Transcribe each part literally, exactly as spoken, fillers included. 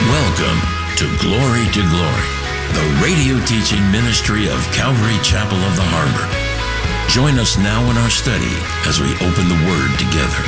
Welcome to Glory to Glory, the radio teaching ministry of Calvary Chapel of the Harbor. Join us now in our study as we open the Word together.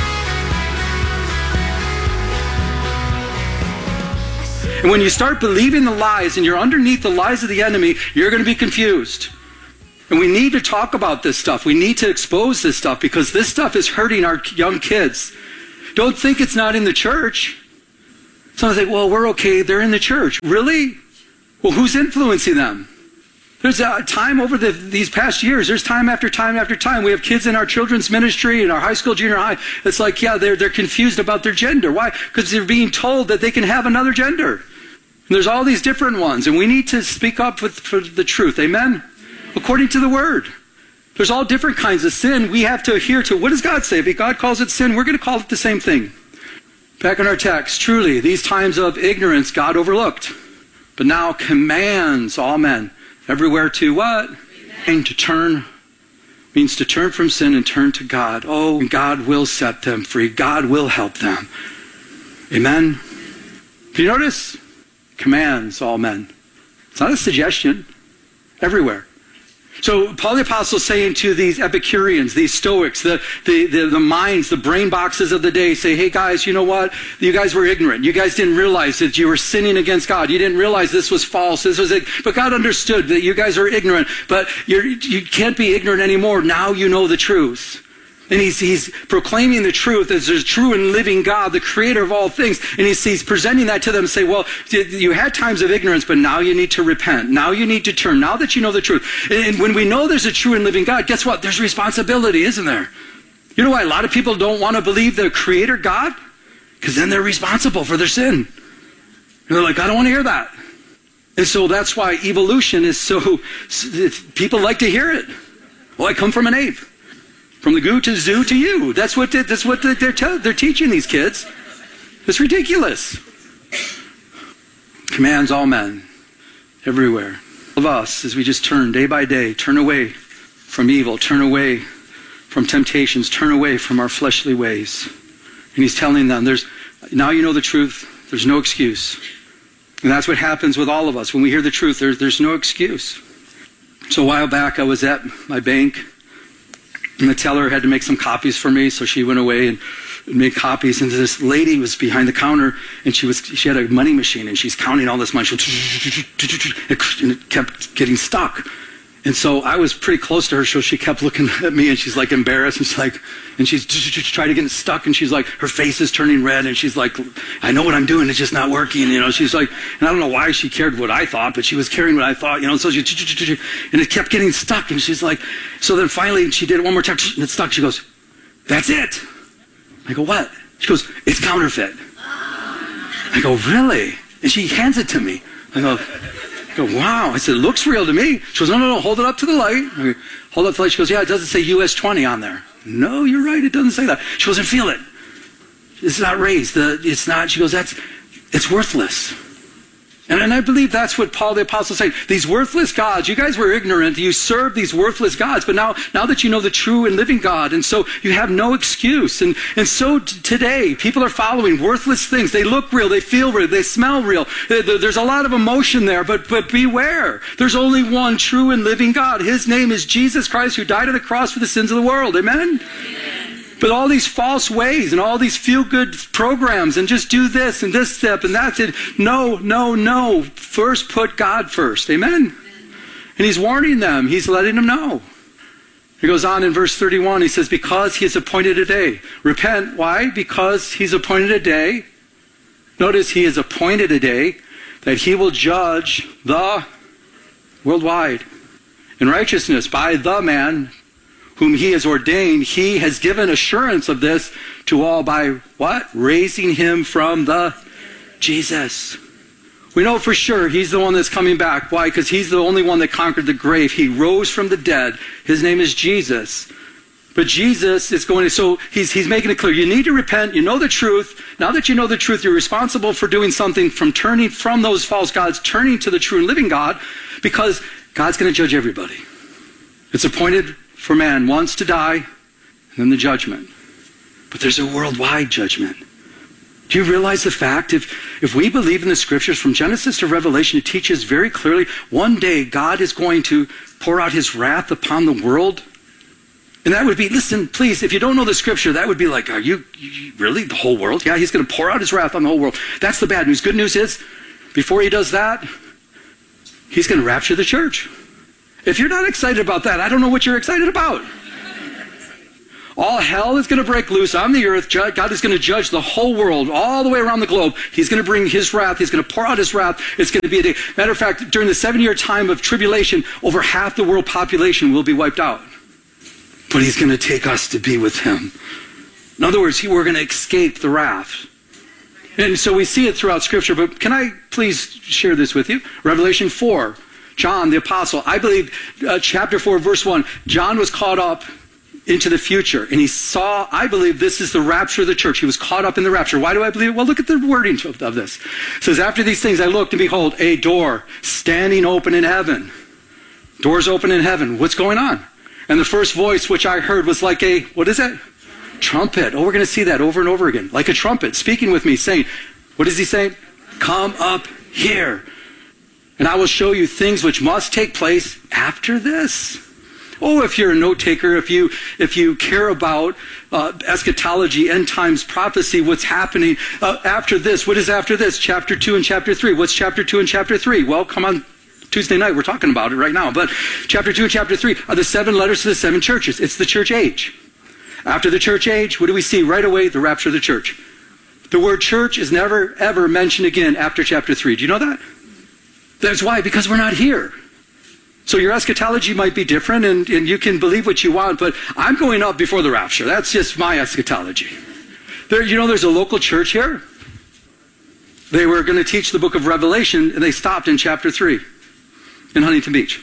And when you start believing the lies and you're underneath the lies of the enemy, you're going to be confused. And we need to talk about this stuff. We need to expose this stuff because this stuff is hurting our young kids. Don't think it's not in the church. Some say, well, we're okay, they're in the church. Really? Well, who's influencing them? There's a time over the, these past years, there's time after time after time. We have kids in our children's ministry, in our high school, junior high. It's like, yeah, they're, they're confused about their gender. Why? Because they're being told that they can have another gender. And there's all these different ones, and we need to speak up with, for the truth. Amen? According to the Word. There's all different kinds of sin. We have to adhere to, what does God say? If God calls it sin, we're going to call it the same thing. Back in our text, truly, these times of ignorance God overlooked, but now commands all men everywhere to what? And to turn, means to turn from sin and turn to God. Oh, and God will set them free. God will help them. Amen? Do you notice? Commands all men. It's not a suggestion. Everywhere. So Paul the Apostle is saying to these Epicureans, these Stoics, the, the, the, the minds, the brain boxes of the day, say, hey guys, you know what? You guys were ignorant. You guys didn't realize that you were sinning against God. You didn't realize this was false. This was it. But God understood that you guys are ignorant. But you're, you can't be ignorant anymore. Now you know the truth. And he's, he's proclaiming the truth as a true and living God, the creator of all things. And he's, he's presenting that to them and say, well, you had times of ignorance, but now you need to repent. Now you need to turn. Now that you know the truth. And when we know there's a true and living God, guess what? There's responsibility, isn't there? You know why a lot of people don't want to believe the creator God? Because then they're responsible for their sin. And they're like, I don't want to hear that. And so that's why evolution is so, people like to hear it. Well, I come from an ape. From the goo to zoo to you. That's what they, that's what they're te- they're teaching these kids. It's ridiculous. Commands all men everywhere. Of us as we just turn day by day, turn away from evil, turn away from temptations, turn away from our fleshly ways. And he's telling them, there's now you know the truth, there's no excuse. And that's what happens with all of us. When we hear the truth, there's there's no excuse. So a while back I was at my bank. And the teller had to make some copies for me, so she went away and made copies. And this lady was behind the counter, and she was she had a money machine, and she's counting all this money. She was, and it kept getting stuck. And so I was pretty close to her, so she kept looking at me, and she's like embarrassed. And she's like, and she's trying to get it stuck, and she's like, her face is turning red, and she's like, I know what I'm doing, it's just not working. You know, she's like, and I don't know why she cared what I thought, but she was caring what I thought. You know, so she, and it kept getting stuck, and she's like, so then finally she did it one more time, and it stuck. She goes, that's it. I go, what? She goes, it's counterfeit. I go, really? And she hands it to me. I go. I go, wow. I said, it looks real to me. She goes, no, no, no, hold it up to the light. I go, hold up to the light. She goes, yeah, it doesn't say U S twenty on there. No, you're right, it doesn't say that. She goes, and feel it. It's not raised. The, it's not, she goes, that's, it's worthless. And, and I believe that's what Paul the Apostle is saying. These worthless gods, you guys were ignorant. You served these worthless gods. But now, now that you know the true and living God, and so you have no excuse. And, and so t- today, people are following worthless things. They look real. They feel real. They smell real. There's a lot of emotion there. But, but beware. There's only one true and living God. His name is Jesus Christ, who died on the cross for the sins of the world. Amen? Amen. But all these false ways and all these feel-good programs and just do this and this step and that's it. No, no, no. First put God first. Amen? Amen? And he's warning them. He's letting them know. He goes on in verse thirty-one. He says, because he has appointed a day. Repent. Why? Because he's appointed a day. Notice he has appointed a day that he will judge the worldwide in righteousness by the man whom he has ordained. He has given assurance of this to all by what? Raising him from the Jesus. We know for sure he's the one that's coming back. Why? Because he's the only one that conquered the grave. He rose from the dead. His name is Jesus. But Jesus is going to, so he's, he's making it clear. You need to repent. You know the truth. Now that you know the truth, you're responsible for doing something, from turning from those false gods, turning to the true and living God, because God's going to judge everybody. It's appointed for man once to die, and then the judgment. But there's a worldwide judgment. Do you realize the fact, if, if we believe in the scriptures from Genesis to Revelation, it teaches very clearly one day God is going to pour out his wrath upon the world? And that would be, listen, please, if you don't know the scripture, that would be like, are you, you really, the whole world? Yeah, he's going to pour out his wrath on the whole world. That's the bad news. Good news is, before he does that, he's going to rapture the church. If you're not excited about that, I don't know what you're excited about. All hell is going to break loose on the earth. God is going to judge the whole world, all the way around the globe. He's going to bring his wrath. He's going to pour out his wrath. It's going to be a day. Matter of fact, during the seven-year time of tribulation, over half the world population will be wiped out. But he's going to take us to be with him. In other words, we're going to escape the wrath. And so we see it throughout Scripture. But can I please share this with you? Revelation four, John the apostle. I believe uh, chapter four, verse one, John was caught up into the future. And he saw, I believe this is the rapture of the church. He was caught up in the rapture. Why do I believe it? Well, look at the wording of, of this. It says, after these things I looked, and behold, a door standing open in heaven. Doors open in heaven. What's going on? And the first voice which I heard was like a, what is it? Trumpet. Oh, we're going to see that over and over again. Like a trumpet speaking with me, saying, what does he say? Come up here, and I will show you things which must take place after this. Oh, if you're a note taker, if you if you care about uh, eschatology, end times prophecy, what's happening uh, after this? What is after this? Chapter two and chapter three. What's chapter two and chapter three? Well, come on, Tuesday night we're talking about it right now. But chapter two and chapter three are the seven letters to the seven churches. It's the church age. After the church age, what do we see right away? The rapture of the church. The word church is never ever mentioned again after chapter three. Do you know that? That's why, because we're not here. So your eschatology might be different, and, and you can believe what you want, but I'm going up before the rapture. That's just my eschatology. There, you know, there's a local church here. They were going to teach the book of Revelation, and they stopped in chapter three in Huntington Beach.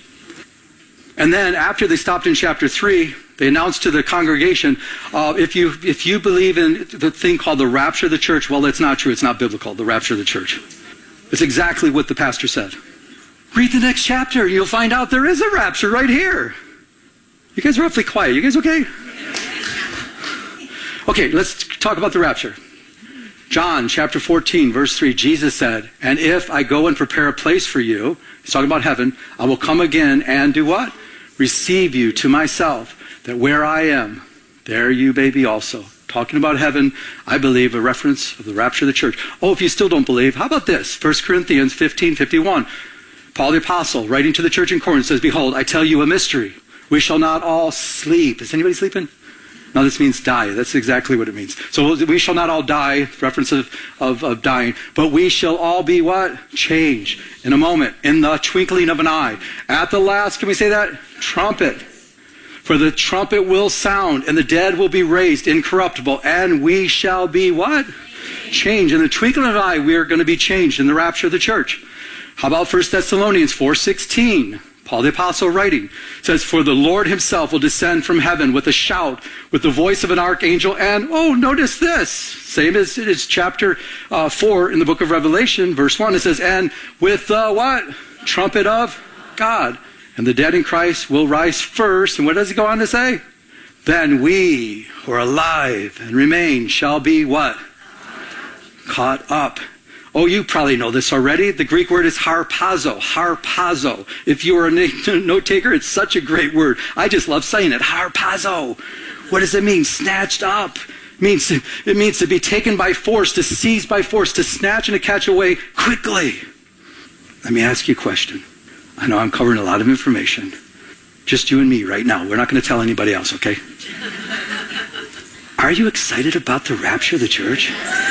And then after they stopped in chapter three, they announced to the congregation, uh, if you if you believe in the thing called the rapture of the church, well, it's not true. It's not biblical, the rapture of the church. It's exactly what the pastor said. Read the next chapter. You'll find out there is a rapture right here. You guys are awfully quiet. You guys okay? Okay, let's talk about the rapture. John chapter fourteen, verse three, Jesus said, and if I go and prepare a place for you, he's talking about heaven, I will come again and do what? Receive you to myself, that where I am, there you may be also. Talking about heaven, I believe a reference of the rapture of the church. Oh, if you still don't believe, how about this? First Corinthians fifteen fifty-one. Paul the apostle, writing to the church in Corinth, says, behold, I tell you a mystery. We shall not all sleep. Is anybody sleeping? No, this means die. That's exactly what it means. So we shall not all die, reference of, of, of dying, but we shall all be what? Changed in a moment, in the twinkling of an eye. At the last, can we say that? Trumpet. For the trumpet will sound, and the dead will be raised incorruptible, and we shall be what? Changed. In the twinkling of an eye, we are going to be changed in the rapture of the church. How about First Thessalonians four sixteen? Paul the apostle writing says, for the Lord himself will descend from heaven with a shout, with the voice of an archangel, and, oh, notice this, same as it is chapter uh, four in the book of Revelation, verse one, it says, and with the what? Trumpet of God. And the dead in Christ will rise first. And what does he go on to say? Then we who are alive and remain shall be what? Caught up. Oh, you probably know this already. The Greek word is harpazo, harpazo. If you are a note taker, it's such a great word. I just love saying it, harpazo. What does it mean? Snatched up. It means, it means to be taken by force, to seize by force, to snatch and to catch away quickly. Let me ask you a question. I know I'm covering a lot of information. Just you and me right now. We're not going to tell anybody else, okay? Are you excited about the rapture of the church?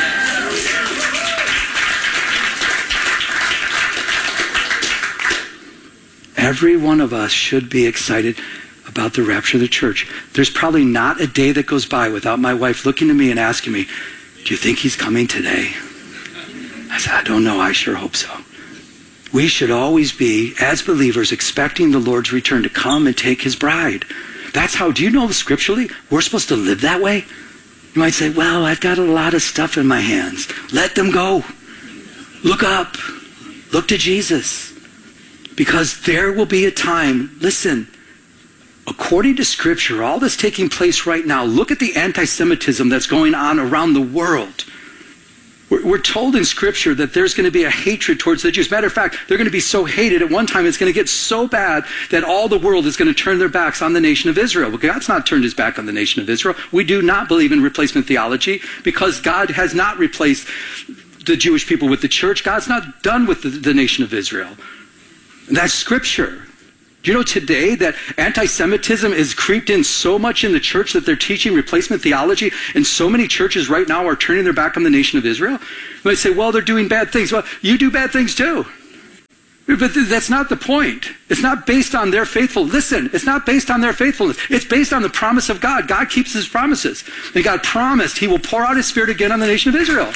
Every one of us should be excited about the rapture of the church. There's probably not a day that goes by without my wife looking at me and asking me, do you think he's coming today? I said, I don't know. I sure hope so. We should always be, as believers, expecting the Lord's return to come and take his bride. That's how, do you know scripturally, we're supposed to live that way? You might say, well, I've got a lot of stuff in my hands. Let them go. Look up. Look to Jesus. Because there will be a time, listen, according to Scripture, all that's taking place right now, look at the anti-Semitism that's going on around the world. We're told in Scripture that there's going to be a hatred towards the Jews. Matter of fact, they're going to be so hated at one time, it's going to get so bad that all the world is going to turn their backs on the nation of Israel. But God's not turned his back on the nation of Israel. We do not believe in replacement theology because God has not replaced the Jewish people with the church. God's not done with the, the nation of Israel. That's Scripture. Do you know today that anti-Semitism is creeped in so much in the church that they're teaching replacement theology, and so many churches right now are turning their back on the nation of Israel? They say, well, they're doing bad things. Well, you do bad things too. But that's not the point. It's not based on their faithfulness. Listen, it's not based on their faithfulness. It's based on the promise of God. God keeps his promises. And God promised he will pour out his Spirit again on the nation of Israel.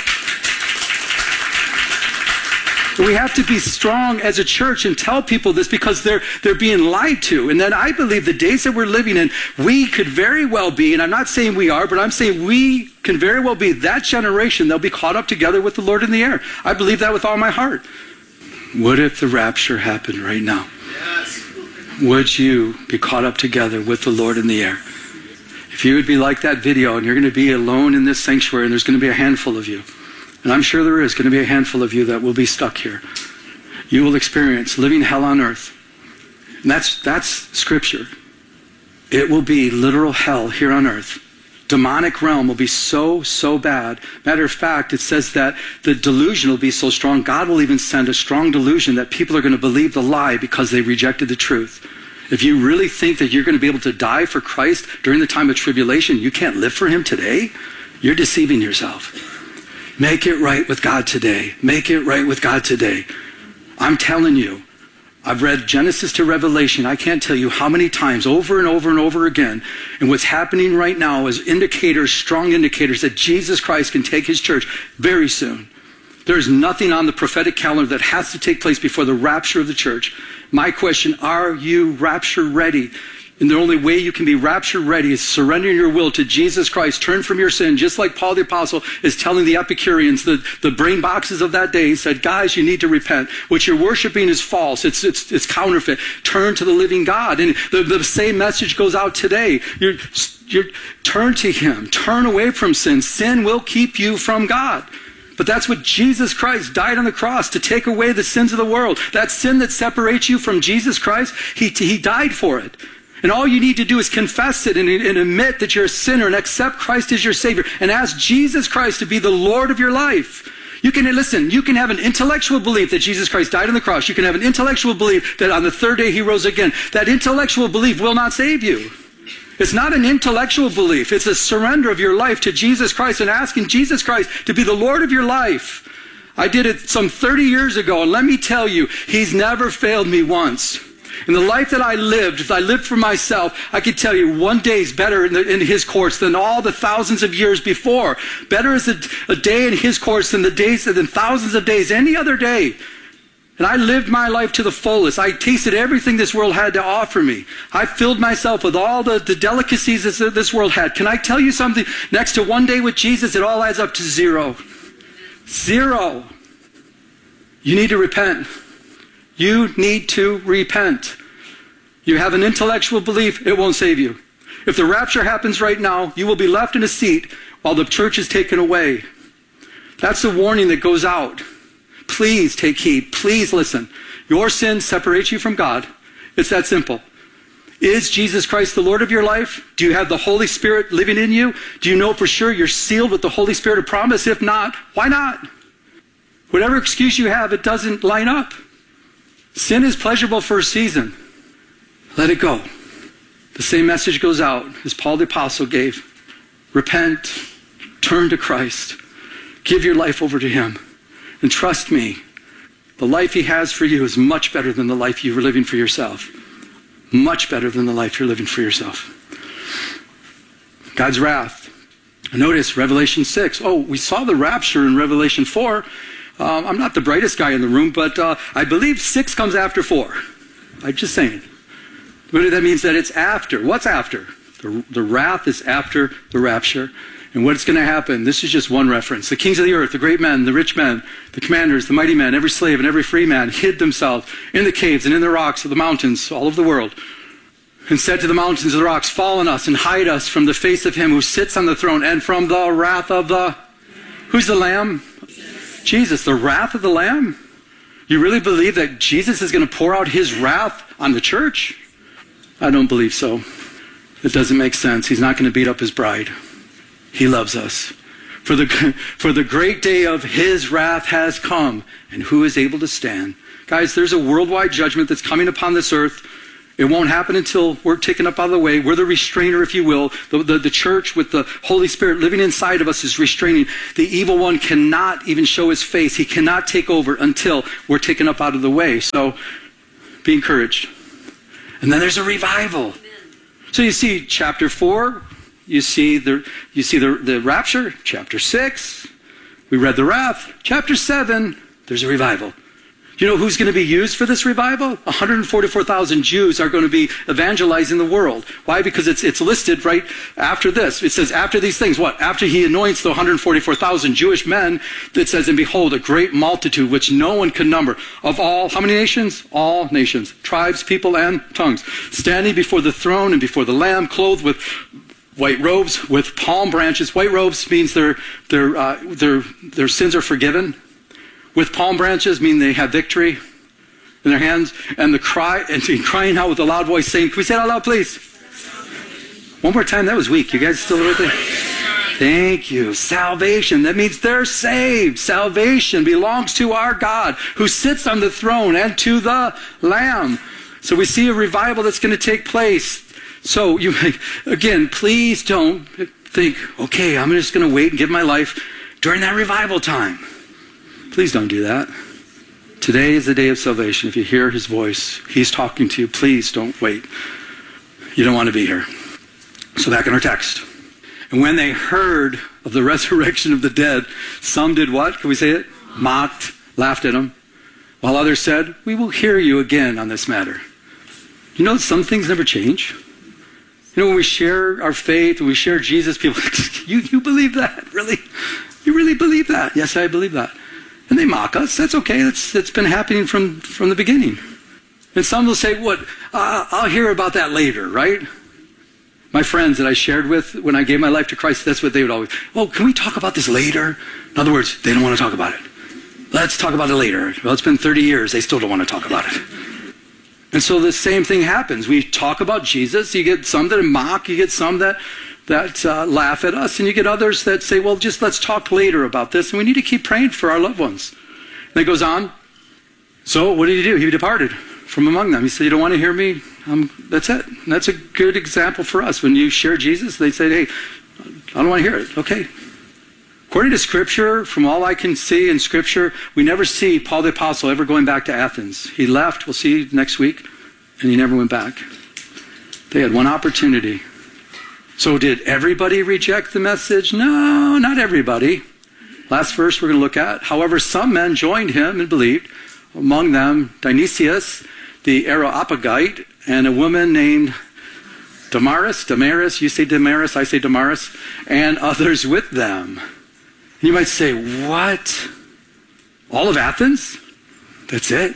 We have to be strong as a church and tell people this because they're they're being lied to. And then I believe the days that we're living in, we could very well be, and I'm not saying we are, but I'm saying we can very well be that generation. They'll be caught up together with the Lord in the air. I believe that with all my heart. What if the rapture happened right now? Yes. Would you be caught up together with the Lord in the air? If you would be like that video and you're going to be alone in this sanctuary and there's going to be a handful of you, and I'm sure there is going to be a handful of you that will be stuck here. You will experience living hell on earth. And that's, that's Scripture. It will be literal hell here on earth. Demonic realm will be so, so bad. Matter of fact, it says that the delusion will be so strong, God will even send a strong delusion that people are going to believe the lie because they rejected the truth. If you really think that you're going to be able to die for Christ during the time of tribulation, you can't live for him today, you're deceiving yourself. Make it right with God today. Make it right with God today. I'm telling you, I've read Genesis to Revelation. I can't tell you how many times, over and over and over again. And what's happening right now is indicators, strong indicators that Jesus Christ can take his church very soon. There's nothing on the prophetic calendar that has to take place before the rapture of the church. My question, are you rapture ready? And the only way you can be rapture ready is surrendering your will to Jesus Christ. Turn from your sin, just like Paul the Apostle is telling the Epicureans, the, the brain boxes of that day. He said, guys, you need to repent. What you're worshiping is false. It's, it's, it's counterfeit. Turn to the living God. And the, the same message goes out today. You're, you're, turn to him. Turn away from sin. Sin will keep you from God. But that's what Jesus Christ died on the cross, to take away the sins of the world. That sin that separates you from Jesus Christ, he, he died for it. And all you need to do is confess it and, and admit that you're a sinner and accept Christ as your Savior and ask Jesus Christ to be the Lord of your life. You can, listen, you can have an intellectual belief that Jesus Christ died on the cross. You can have an intellectual belief that on the third day he rose again. That intellectual belief will not save you. It's not an intellectual belief. It's a surrender of your life to Jesus Christ and asking Jesus Christ to be the Lord of your life. I did it some thirty years ago, and let me tell you, he's never failed me once. In the life that I lived, if I lived for myself, I could tell you one day is better in, the, in his course than all the thousands of years before. Better is a, a day in his course than the days, than thousands of days, any other day. And I lived my life to the fullest. I tasted everything this world had to offer me. I filled myself with all the, the delicacies that this world had. Can I tell you something? Next to one day with Jesus, it all adds up to zero. Zero. You need to repent. You need to repent. You have an intellectual belief, it won't save you. If the rapture happens right now, you will be left in a seat while the church is taken away. That's the warning that goes out. Please take heed. Please listen. Your sin separates you from God. It's that simple. Is Jesus Christ the Lord of your life? Do you have the Holy Spirit living in you? Do you know for sure you're sealed with the Holy Spirit of promise? If not, why not? Whatever excuse you have, it doesn't line up. Sin is pleasurable for a season. Let it go. The same message goes out as Paul the Apostle gave. Repent, turn to Christ, give your life over to him, and trust me, the life he has for you is much better than the life you're living for yourself. Much better than the life you're living for yourself. God's wrath. Notice Revelation six. Oh, we saw the rapture in Revelation four. Um, I'm not the brightest guy in the room, but uh, I believe six comes after four. I'm just saying. But that means that it's after. What's after? The, the wrath is after the rapture. And what's going to happen? This is just one reference. The kings of the earth, the great men, the rich men, the commanders, the mighty men, every slave and every free man hid themselves in the caves and in the rocks of the mountains all over the world, and said to the mountains and the rocks, fall on us and hide us from the face of him who sits on the throne and from the wrath of the... Who's the Lamb? Jesus, the wrath of the Lamb? You really believe that Jesus is going to pour out his wrath on the church? I don't believe so. It doesn't make sense. He's not going to beat up his bride. He loves us. For the, for the great day of his wrath has come, and who is able to stand? Guys, there's a worldwide judgment that's coming upon this earth. It won't happen until we're taken up out of the way. We're the restrainer, if you will. The, the, the church with the Holy Spirit living inside of us is restraining. The evil one cannot even show his face. He cannot take over until we're taken up out of the way. So be encouraged. And then there's a revival. So you see chapter four, you see the you see the, the rapture, chapter six, we read the wrath, chapter seven, there's a revival. You know who's going to be used for this revival? one hundred forty-four thousand Jews are going to be evangelizing the world. Why? Because it's it's listed right after this. It says after these things, what? After he anoints the one hundred forty-four thousand Jewish men, it says, and behold, a great multitude which no one can number, of all, how many nations? All nations, tribes, people, and tongues, standing before the throne and before the Lamb, clothed with white robes, with palm branches. White robes means their their uh, their their sins are forgiven. With palm branches mean they have victory in their hands, and the cry and crying out with a loud voice, saying, "Can we say it out loud, please?" One more time. That was weak. You guys still with me? Thank you. Salvation. That means they're saved. Salvation belongs to our God, who sits on the throne, and to the Lamb. So we see a revival that's going to take place. So you, again, please don't think, okay, I'm just going to wait and give my life during that revival time. Please don't do that. Today is the day of salvation. If you hear his voice, he's talking to you. Please don't wait. You don't want to be here. So back in our text. And when they heard of the resurrection of the dead, some did what? Can we say it? Mocked, laughed at him. While others said, we will hear you again on this matter. You know, some things never change. You know, when we share our faith, when we share Jesus, people, you, you believe that? Really? You really believe that? Yes, I believe that. And they mock us. That's okay. That's, that's been happening from, from the beginning. And some will say, what? Uh, I'll hear about that later, right? My friends that I shared with when I gave my life to Christ, that's what they would always, oh, can we talk about this later? In other words, they don't want to talk about it. Let's talk about it later. Well, it's been thirty years. They still don't want to talk about it. And so the same thing happens. We talk about Jesus. You get some that mock. You get some that that uh, laugh at us. And you get others that say, well, just let's talk later about this. And we need to keep praying for our loved ones. And it goes on. So what did he do? He departed from among them. He said, you don't want to hear me? Um, that's it. And that's a good example for us. When you share Jesus, they say, hey, I don't want to hear it. Okay. According to Scripture, from all I can see in Scripture, we never see Paul the Apostle ever going back to Athens. He left, we'll see next week, and he never went back. They had one opportunity. So did everybody reject the message? No, not everybody. Last verse we're going to look at. However, some men joined him and believed, among them Dionysius, the Areopagite, and a woman named Damaris, Damaris, you say Damaris, I say Damaris, and others with them. You might say, what? All of Athens? That's it?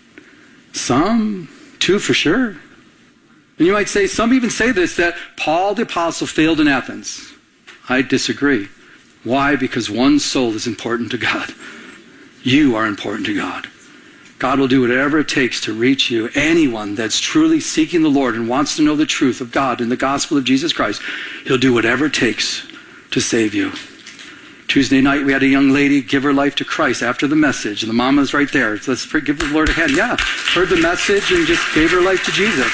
Some, two for sure. And you might say, some even say this, that Paul the Apostle failed in Athens. I disagree. Why? Because one soul is important to God. You are important to God. God will do whatever it takes to reach you. Anyone that's truly seeking the Lord and wants to know the truth of God and the gospel of Jesus Christ, he'll do whatever it takes to save you. Tuesday night, we had a young lady give her life to Christ after the message. And the mama's right there. Let's give the Lord a hand. Yeah, heard the message and just gave her life to Jesus.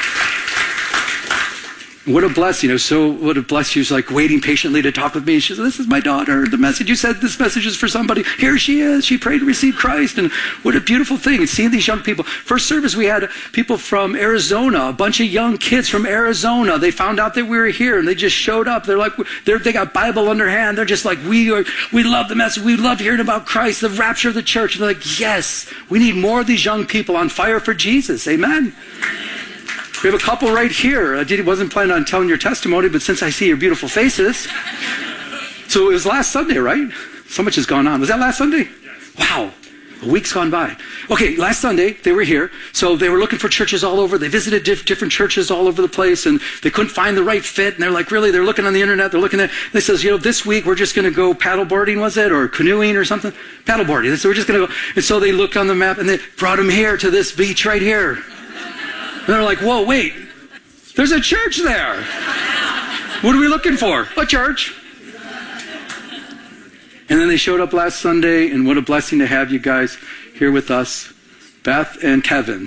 What a blessing. It was so, what a blessing. She was like waiting patiently to talk with me. She said, this is my daughter. The message, you said this message is for somebody. Here she is. She prayed to receive Christ. And what a beautiful thing. And seeing these young people. First service, we had people from Arizona, a bunch of young kids from Arizona. They found out that we were here and they just showed up. They're like, they're, they got Bible in their hand. They're just like, we are, we love the message. We love hearing about Christ, the rapture of the church. And they're like, yes, we need more of these young people on fire for Jesus. Amen. We have a couple right here. I did, wasn't planning on telling your testimony, but since I see your beautiful faces. So it was last Sunday, right? So much has gone on. Was that last Sunday? Yes. Wow. A week's gone by. Okay, last Sunday, they were here. So they were looking for churches all over. They visited diff- different churches all over the place, and they couldn't find the right fit. And they're like, really? They're looking on the internet. They're looking at, they says, you know, this week we're just going to go paddleboarding, was it? Or canoeing or something? Paddleboarding. So we're just going to go. And so they looked on the map, and they brought them here to this beach right here. And they're like, whoa, wait. There's a church there. What are we looking for? A church. And then they showed up last Sunday, and what a blessing to have you guys here with us, Beth and Kevin.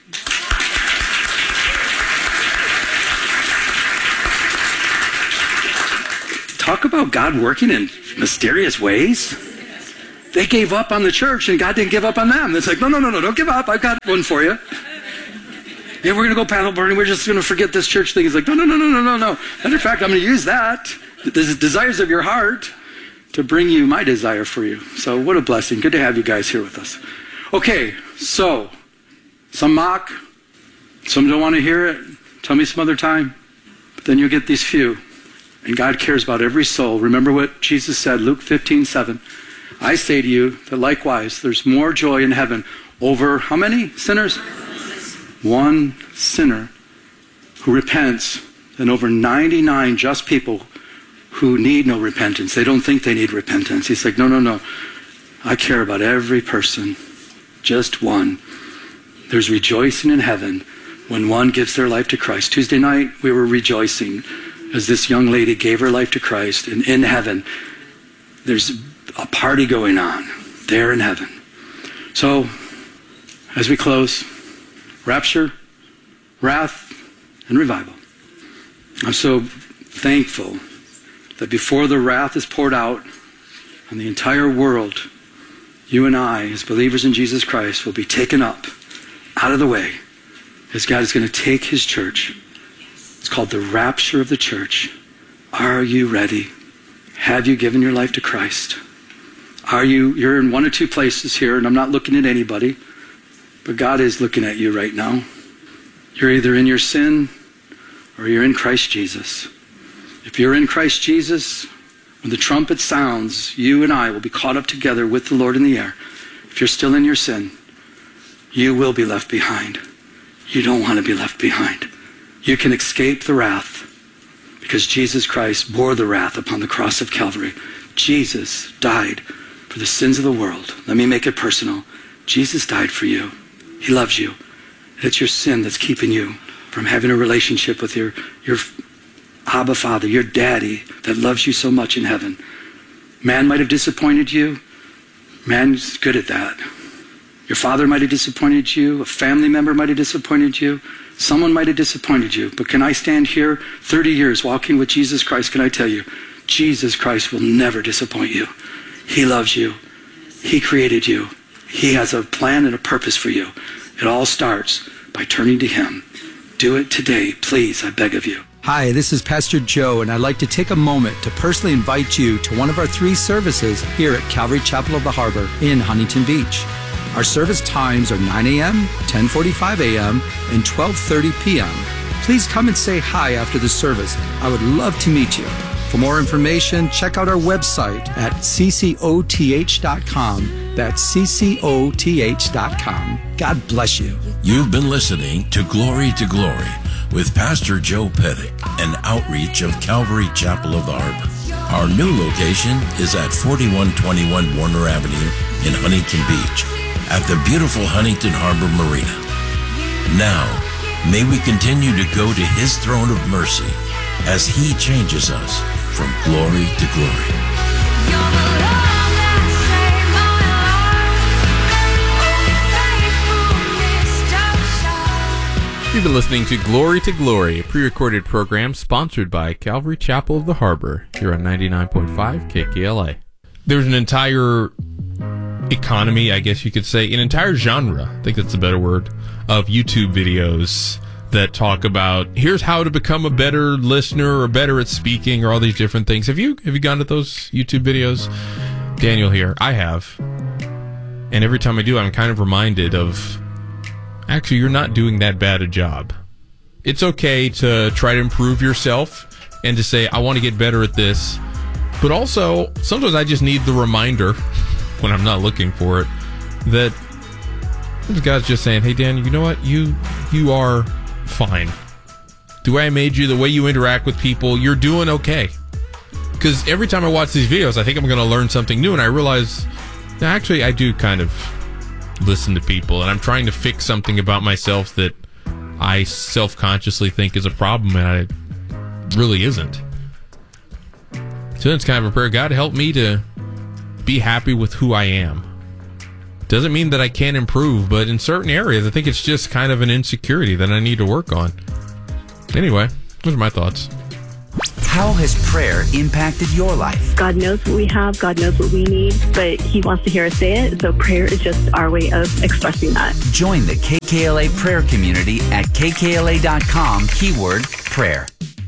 Talk about God working in mysterious ways. They gave up on the church, and God didn't give up on them. It's like, no, no, no, no, don't give up. I've got one for you. Yeah, we're going to go paddleboarding. We're just going to forget this church thing. He's like, no, no, no, no, no, no, no. Matter of fact, I'm going to use that, the desires of your heart, to bring you my desire for you. So what a blessing. Good to have you guys here with us. Okay, so some mock, some don't want to hear it. Tell me some other time. But then you'll get these few. And God cares about every soul. Remember what Jesus said, Luke fifteen seven. I say to you that likewise, there's more joy in heaven over how many sinners? One sinner who repents than over ninety-nine just people who need no repentance. They don't think they need repentance. He's like, no, no, no. I care about every person. Just one. There's rejoicing in heaven when one gives their life to Christ. Tuesday night, we were rejoicing as this young lady gave her life to Christ. And in heaven, there's a party going on there in heaven. So, as we close, rapture, wrath, and revival. I'm so thankful that before the wrath is poured out on the entire world, you and I, as believers in Jesus Christ, will be taken up out of the way as God is going to take his church. It's called the rapture of the church. Are you ready? Have you given your life to Christ? Are you, you're in one or two places here, and I'm not looking at anybody, but God is looking at you right now. You're either in your sin or you're in Christ Jesus. If you're in Christ Jesus, when the trumpet sounds, you and I will be caught up together with the Lord in the air. If you're still in your sin, you will be left behind. You don't want to be left behind. You can escape the wrath because Jesus Christ bore the wrath upon the cross of Calvary. Jesus died for the sins of the world. Let me make it personal. Jesus died for you. He loves you. And it's your sin that's keeping you from having a relationship with your, your Abba Father, your daddy that loves you so much in heaven. Man might have disappointed you. Man's good at that. Your father might have disappointed you. A family member might have disappointed you. Someone might have disappointed you. But can I stand here thirty years walking with Jesus Christ? Can I tell you, Jesus Christ will never disappoint you. He loves you. He created you. He has a plan and a purpose for you. It all starts by turning to him. Do it today, please, I beg of you. Hi, this is Pastor Joe, and I'd like to take a moment to personally invite you to one of our three services here at Calvary Chapel of the Harbor in Huntington Beach. Our service times are nine a.m., ten forty-five a.m., and twelve thirty p.m. Please come and say hi after the service. I would love to meet you. For more information, check out our website at c c o t h dot com. That's c c o t h dot com. God bless you. You've been listening to Glory to Glory with Pastor Joe Pettick, an outreach of Calvary Chapel of the Harbor. Our new location is at forty-one twenty-one Warner Avenue in Huntington Beach at the beautiful Huntington Harbor Marina. Now, may we continue to go to his throne of mercy as he changes us from glory to glory. You've been listening to Glory to Glory, a pre-recorded program sponsored by Calvary Chapel of the Harbor here on ninety-nine point five K K L A. There's an entire economy, I guess you could say, an entire genre, I think that's a better word, of YouTube videos that talk about here's how to become a better listener or better at speaking or all these different things. Have you have you gone to those YouTube videos? Daniel here. I have. And every time I do, I'm kind of reminded of, actually, you're not doing that bad a job. It's okay to try to improve yourself and to say, I want to get better at this. But also, sometimes I just need the reminder, when I'm not looking for it, that this guy's just saying, hey, Dan, you know what? You you are fine. The way I made you, the way you interact with people, you're doing okay. Because every time I watch these videos, I think I'm going to learn something new, and I realize, actually, I do kind of listen to people, and I'm trying to fix something about myself that I self-consciously think is a problem, and it really isn't. So it's kind of a prayer. God, help me to be happy with who I am. Doesn't mean that I can't improve, but in certain areas, I think it's just kind of an insecurity that I need to work on. Anyway, those are my thoughts. How has prayer impacted your life? God knows what we have. God knows what we need, but he wants to hear us say it. So prayer is just our way of expressing that. Join the K K L A prayer community at K K L A dot com, keyword prayer.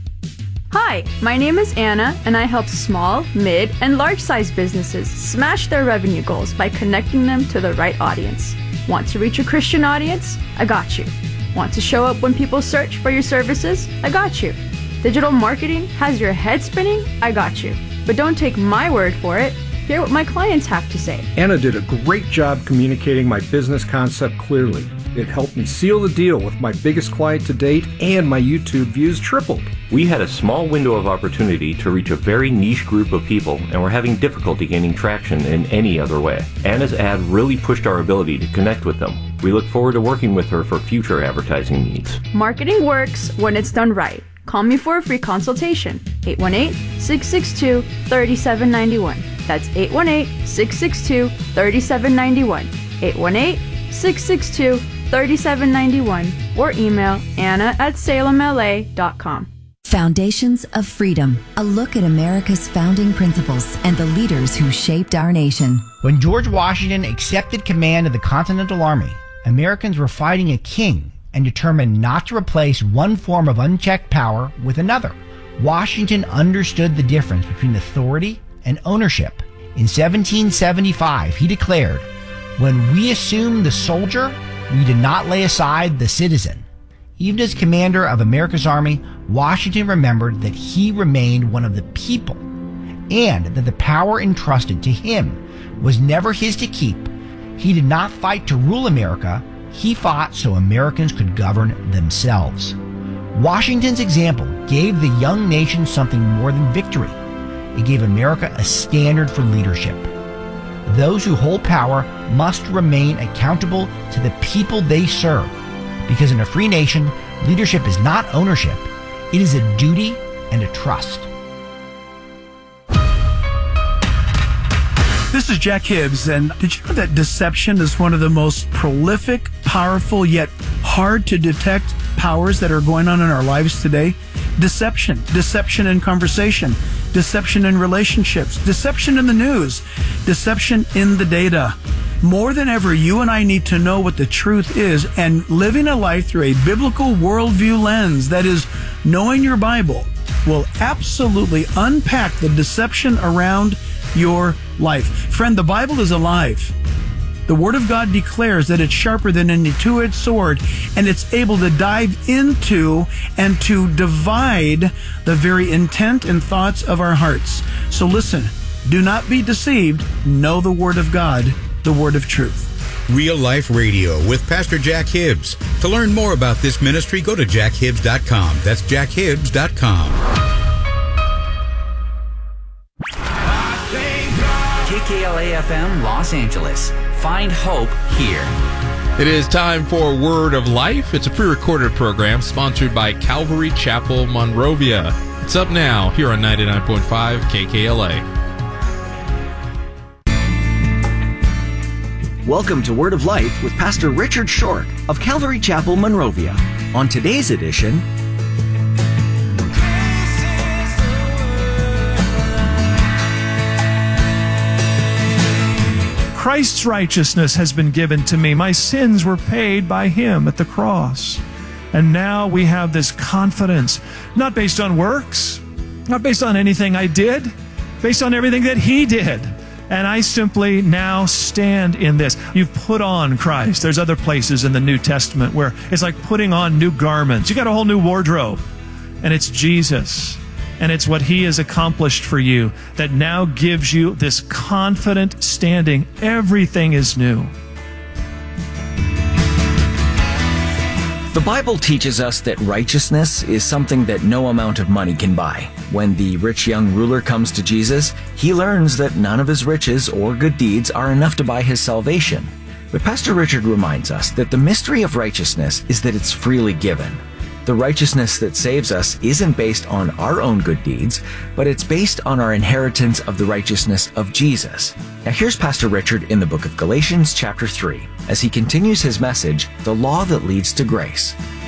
Hi, my name is Anna, and I help small, mid, and large-sized businesses smash their revenue goals by connecting them to the right audience. Want to reach a Christian audience? I got you. Want to show up when people search for your services? I got you. Digital marketing has your head spinning? I got you. But don't take my word for it. Hear what my clients have to say. Anna did a great job communicating my business concept clearly. It helped me seal the deal with my biggest client to date, and my YouTube views tripled. We had a small window of opportunity to reach a very niche group of people, and we're having difficulty gaining traction in any other way. Anna's ad really pushed our ability to connect with them. We look forward to working with her for future advertising needs. Marketing works when it's done right. Call me for a free consultation. eight one eight, six six two, three seven nine one. That's eight one eight, six six two, three seven nine one. eight one eight, six six two, three seven nine one. Or email Anna at salem L A dot com. Foundations of Freedom, a look at America's founding principles and the leaders who shaped our nation. When George Washington accepted command of the Continental Army, Americans were fighting a king and determined not to replace one form of unchecked power with another. Washington understood the difference between authority and ownership. In seventeen seventy-five, he declared, "When we assumed the soldier, we did not lay aside the citizen." Even as commander of America's army, Washington remembered that he remained one of the people, and that the power entrusted to him was never his to keep. He did not fight to rule America. He fought so Americans could govern themselves. Washington's example gave the young nation something more than victory. It gave America a standard for leadership. Those who hold power must remain accountable to the people they serve, because in a free nation, leadership is not ownership. It is a duty and a trust. This is Jack Hibbs, and did you know that deception is one of the most prolific, powerful, yet hard to detect powers that are going on in our lives today? Deception. Deception in conversation. Deception in relationships. Deception in the news. Deception in the data. More than ever, you and I need to know what the truth is, and living a life through a biblical worldview lens, that is, knowing your Bible, will absolutely unpack the deception around your life. Friend, the Bible is alive. The Word of God declares that it's sharper than any two-edged sword, and it's able to dive into and to divide the very intent and thoughts of our hearts. So listen, do not be deceived. Know the Word of God, the Word of truth. Real Life Radio with Pastor Jack Hibbs. To learn more about this ministry, go to jack hibbs dot com. That's jack hibbs dot com. K K L A F M Los Angeles. Find hope here. It is time for Word of Life. It's a pre-recorded program sponsored by Calvary Chapel, Monrovia. It's up now here on ninety-nine point five K K L A. Welcome to Word of Life with Pastor Richard Shork of Calvary Chapel, Monrovia. On today's edition, Christ's righteousness has been given to me. My sins were paid by Him at the cross. And now we have this confidence, not based on works, not based on anything I did, based on everything that He did. And I simply now stand in this. You've put on Christ. There's other places in the New Testament where it's like putting on new garments. You got a whole new wardrobe. And it's Jesus. And it's what He has accomplished for you that now gives you this confident standing. Everything is new. The Bible teaches us that righteousness is something that no amount of money can buy. When the rich young ruler comes to Jesus, he learns that none of his riches or good deeds are enough to buy his salvation. But Pastor Richard reminds us that the mystery of righteousness is that it's freely given. The righteousness that saves us isn't based on our own good deeds, but it's based on our inheritance of the righteousness of Jesus. Now here's Pastor Richard in the book of Galatians chapter three, as he continues his message, The Law That Leads to Grace.